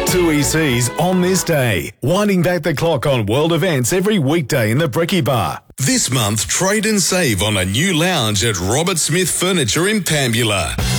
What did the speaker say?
Tui Seas on this day, winding back the clock on world events every weekday in the Bricky Bar. This month, trade and save on a new lounge at Robert Smith Furniture in Pambula.